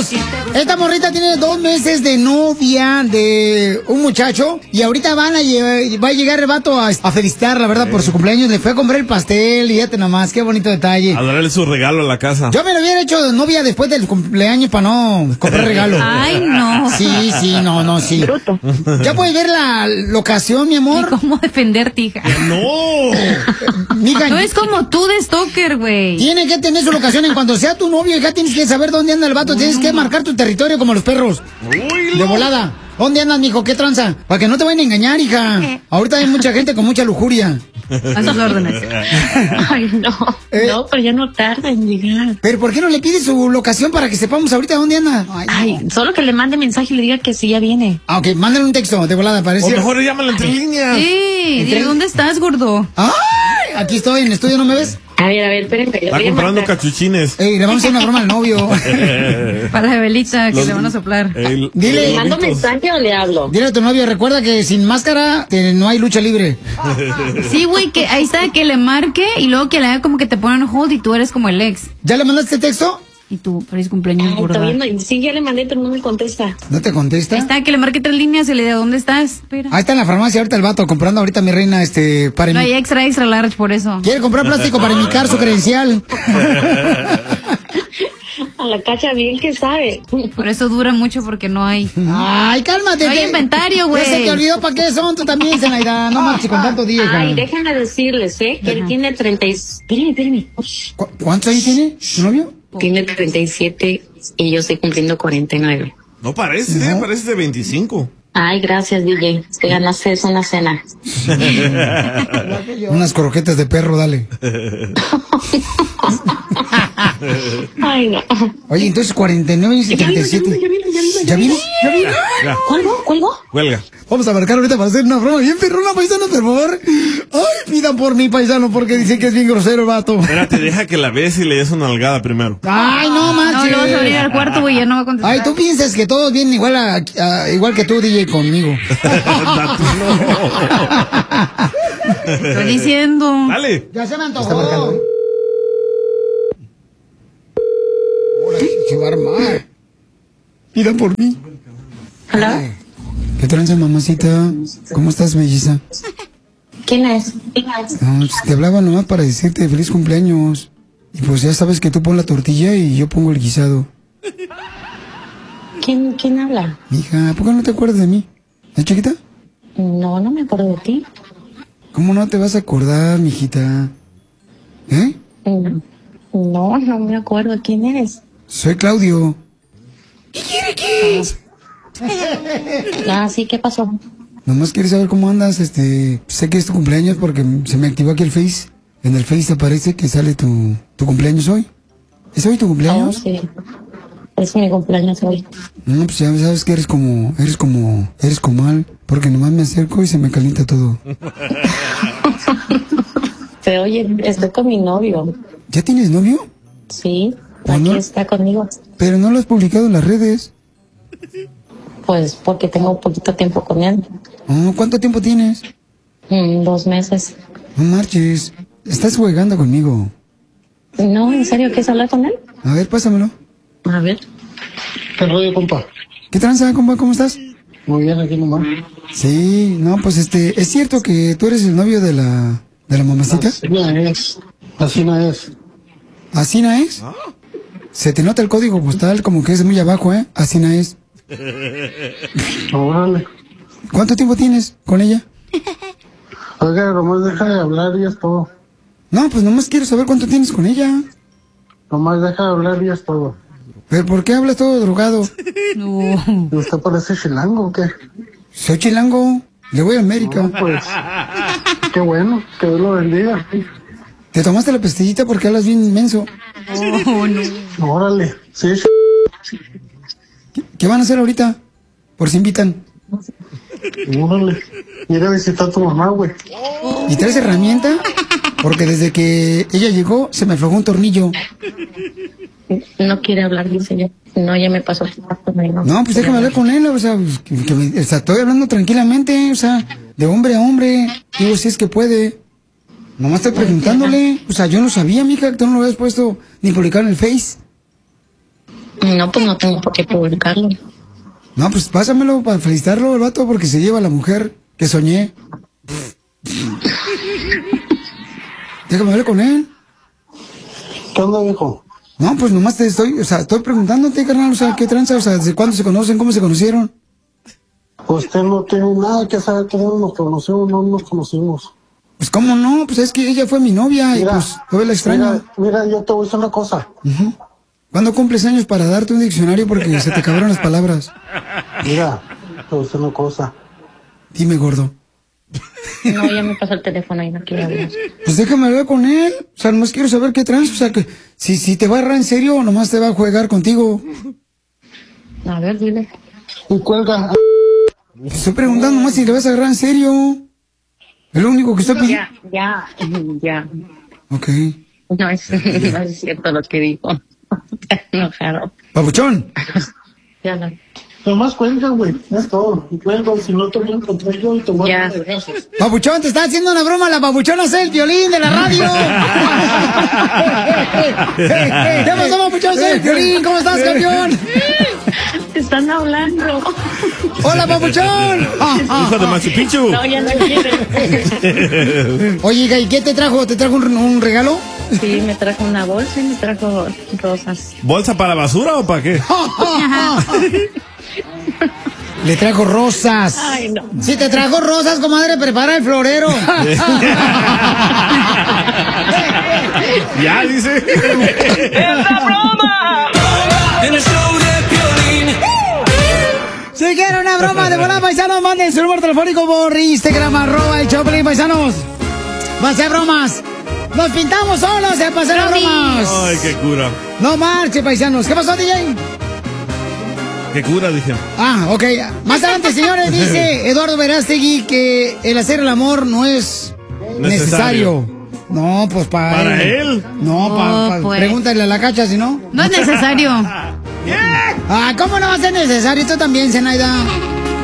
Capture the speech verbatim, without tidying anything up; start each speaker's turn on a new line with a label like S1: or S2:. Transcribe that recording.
S1: paisanos, esta morrita tiene dos meses de novia de un muchacho y ahorita van a llevar, va a llegar el vato a, a felicitar, la verdad, por su cumpleaños. Le fue a comprar el pastel y fíjate nomás, qué bonito detalle.
S2: A darle su regalo a la casa.
S1: Yo me lo hubiera hecho de novia después del cumpleaños para no comprar regalo.
S3: Ay, no.
S1: Sí, sí, no, no, sí.
S4: Bruto.
S1: ¿Ya puedes ver la locación, mi amor?
S3: ¿Y cómo defenderte, hija?
S2: ¡No!
S1: Mija,
S3: No es como tú de stalker, güey.
S1: tiene que tener su locación. En cuanto sea tu novio, ya tienes que saber dónde anda el vato. Tienes que marcar tu territorio como los perros.
S2: Uy,
S1: De volada. ¿Dónde andas, mijo? ¿Qué tranza? Para que no te vayan a engañar, hija. Ahorita hay mucha gente con mucha lujuria.
S3: A sus órdenes.
S4: Ay, no.
S1: Eh.
S4: No, pero ya no tarda en llegar.
S1: Pero ¿por qué no le pides su locación para que sepamos ahorita dónde anda? Ay,
S4: Ay,
S1: no.
S4: solo que le mande mensaje y le diga que sí, ya viene.
S1: Ah, ok, mándale un texto de volada,
S2: O
S1: parece.
S2: mejor llámalo entre líneas.
S3: Sí, dile, ¿dónde estás, gordo?
S1: ¡Ay! Aquí estoy, en el estudio, ¿no me ves?
S4: A ver, a ver, espérenme.
S2: Está comprando cachuchines.
S1: Ey, le vamos a hacer una broma al novio.
S3: Para la velita que
S2: Los-
S3: le van a soplar.
S2: El-
S1: Dile.
S4: ¿Le mando
S2: globitos.
S4: mensaje o le hablo?
S1: Dile a tu novio, recuerda que sin máscara te- no hay lucha libre.
S3: Sí, güey, que ahí está, que le marque y luego que le haga como que te ponen hold y tú eres como el ex.
S1: ¿Ya le mandaste texto?
S3: Y tú, feliz cumpleaños,
S4: Ay,
S3: gorda.
S4: todavía no. Sí, ya le mandé, pero no me contesta.
S1: ¿No te contesta?
S3: Ahí está, que le marque tres líneas y le diga, ¿dónde estás? Espera.
S1: Ahí está en la farmacia ahorita el vato comprando ahorita mi reina este para
S3: No
S1: mi-
S3: hay extra, extra large por eso.
S1: quiere comprar plástico para imitar su credencial.
S4: A la cacha bien que sabe.
S3: Por eso dura mucho porque no hay.
S1: Ay, cálmate.
S3: No hay
S1: te-
S3: inventario, güey.
S1: Ya se te olvidó para qué son, tú también, Zenaida. No marches con tanto día, hija.
S4: Ay, déjenme decirles, ¿eh? Que él tiene treinta y... Espérenme, espérenme. Ush.
S1: ¿Cu- ¿Cuántos años tiene tu novio?
S4: Tiene treinta y siete y yo estoy cumpliendo cuarenta y nueve.
S2: No parece,
S1: No.
S2: ¿eh? Parece de veinticinco.
S4: Ay, gracias, D J. Te ganaste eso una cena.
S1: Unas croquetas de perro, dale.
S4: Ay, no.
S1: Oye, entonces cuarenta y nueve y
S4: Ya vino,
S1: setenta y
S4: ya
S1: siete.
S4: vino, ya vino, ya vino,
S1: ¿Ya vino? ¿Ya vino?
S2: Ya,
S4: ¿Cuelgo? ¿Cuelgo?
S2: cuelga.
S1: Vamos a marcar ahorita para hacer una broma bien perrona, paisano, por favor. Ay, pidan por mí, paisano, porque dicen que es bien grosero el vato.
S2: Espérate, deja que la ves y le des una nalgada primero.
S1: Ay, no
S3: No,
S1: manches.
S3: lo vas a abrir al cuarto, güey, ya no va a contestar.
S1: Ay, tú piensas que todos vienen igual a, a- igual que tú, D J, conmigo.
S3: Estoy diciendo.
S2: Dale.
S1: Ya se me antojó. Está marcando, ¿eh? Hola, se va a armar. Pidan por mí.
S4: ¿Hola?
S1: Ay, ¿qué tranza, mamacita? ¿Cómo estás, melliza?
S4: ¿Quién es?
S1: No, pues, te hablaba nomás para decirte feliz cumpleaños. Y pues ya sabes que tú pones la tortilla y yo pongo el guisado.
S4: ¿Quién, quién habla?
S1: Mija, ¿por qué no te acuerdas de mí? ¿Eh, chiquita?
S4: No, no me acuerdo de ti.
S1: ¿Cómo no te vas a acordar, mijita? ¿Eh?
S4: Mm, No, no me acuerdo. ¿Quién eres?
S1: Soy Claudio.
S4: Ah, sí, ¿qué pasó?
S1: Nomás quieres saber cómo andas, este... Sé que es tu cumpleaños porque se me activó aquí el Face. En el Face aparece que sale tu, tu cumpleaños hoy. ¿Es hoy tu
S4: Oh,
S1: cumpleaños?
S4: sí. Es mi cumpleaños hoy.
S1: No, pues ya sabes que eres como... Eres como... Eres comal. Porque nomás me acerco y se me calienta todo.
S4: Pero oye, estoy con mi novio.
S1: ¿Ya tienes novio?
S4: Sí,
S1: ¿O
S4: aquí
S1: no?
S4: está conmigo.
S1: Pero no lo has publicado en las redes.
S4: Pues porque tengo poquito tiempo con él.
S1: Oh, ¿cuánto tiempo tienes?
S4: Mm, dos meses.
S1: No marches. Estás jugando conmigo.
S4: No, ¿en serio quieres hablar con él?
S1: A ver, pásamelo.
S4: A ver.
S5: ¿Qué rollo, compa?
S1: ¿Qué tranza, compa? ¿Cómo estás?
S5: Muy bien, aquí nomás.
S1: Sí, no, pues este... ¿Es cierto que tú eres el novio de la... de la mamacita?
S5: Así no es. Así no es.
S1: ¿Así no es? Se te nota el código postal como que es muy abajo, ¿eh? Así no es.
S5: Órale.
S1: ¿Cuánto tiempo tienes con ella?
S5: Oiga, nomás deja de hablar y es todo.
S1: No, pues nomás quiero saber cuánto tienes con ella.
S5: Nomás deja de hablar y es todo.
S1: ¿Pero por qué hablas todo drogado?
S3: No.
S5: ¿Y usted parece chilango o qué?
S1: Soy chilango. Le voy a América.
S5: No, pues, qué bueno, que Dios lo bendiga.
S1: ¿Te tomaste la pastillita porque hablas bien inmenso?
S3: Oh, no.
S5: Órale, sí,
S1: ¿Qué, qué van a hacer ahorita? Por si invitan.
S5: órale. Ir a visitar a tu mamá, güey.
S1: ¿Y traes herramienta? Porque desde que ella llegó se me aflojó un tornillo.
S4: No quiere hablar, dice yo. No, ya me pasó.
S1: No, pues déjame hablar con él, o sea, pues, que, que me- o sea, estoy hablando tranquilamente, o sea, de hombre a hombre. Digo, si es que puede. Nomás estoy preguntándole. O sea, yo no sabía, mija, que tú no lo habías puesto ni publicado en el Face.
S4: No, pues no tengo por qué publicarlo.
S1: No, pues pásamelo para felicitarlo el vato porque se lleva a la mujer que soñé. Déjame hablar con él.
S5: ¿Qué onda, viejo?
S1: No, pues nomás te estoy, o sea, estoy preguntándote, carnal, o sea, ¿qué tranza? O sea, ¿desde cuándo se conocen? ¿Cómo se conocieron?
S5: Usted no tiene nada que saber cómo nos conocemos, no nos conocimos.
S1: Pues cómo no, pues es que ella fue mi novia
S5: Mira,
S1: y pues todavía la extraño.
S5: Mira, mira, yo te voy a decir una cosa.
S1: Uh-huh. ¿Cuándo cumples años para darte un diccionario porque se te acabaron las palabras?
S5: Mira, te voy a decir una cosa.
S1: Dime, gordo.
S4: No, ya me pasó el teléfono y no quiero hablar.
S1: Pues déjame hablar con él. O sea, nomás quiero saber qué trans. O sea, que si, si te va a agarrar en serio o nomás te va a jugar contigo.
S4: A ver, dile.
S5: Y cuelga.
S1: Te estoy preguntando nomás si le vas a agarrar en serio. Es lo único que estoy pidiendo.
S4: Ya, ya, ya.
S1: Ok.
S4: No es, no es cierto lo que dijo. Está enojado.
S1: Papuchón.
S4: Ya no.
S5: Nomás cuelga, güey. Es todo. Y cuelga, si no te voy a encontrar yo y te voy a
S4: Ya.
S5: dar gracias.
S1: Papuchón, te está haciendo una broma. La papuchona es el violín de la radio. ¿Qué pasó, papuchón? Soy el violín. ¿Cómo estás, campeón?
S4: Te están hablando.
S1: Hola, papuchón.
S2: Hijo de Machu Picchu.
S4: No, ya no quieren.
S1: Oye, hija, ¿y qué te trajo? ¿Te trajo un, un regalo?
S4: Sí, me trajo una bolsa y me trajo rosas.
S2: ¿Bolsa para basura o para qué?
S1: Le trajo rosas.
S4: Ay, no.
S1: Si te trajo rosas, comadre, prepara el florero.
S2: Ya, dice.
S1: Si quieren una broma de volada, paisanos, manden su número telefónico por Instagram, arroba el Choplin, paisanos. Va a ser bromas. Nos pintamos solos, se pasan las bromas.
S2: Ay, qué cura.
S1: No marche, paisanos. ¿Qué pasó, D J?
S2: Qué cura, dije.
S1: Ah, ok. Más adelante, señores, dice Eduardo Verástegui que el hacer el amor no es necesario.
S2: Necesario.
S1: No, pues para,
S2: ¿Para él?
S1: No,
S3: Oh,
S1: pa- pa-
S3: pues.
S1: pregúntale a la cacha, si no.
S3: No es necesario.
S1: Ah, ¿cómo no va a ser necesario? Esto también, Zenaida.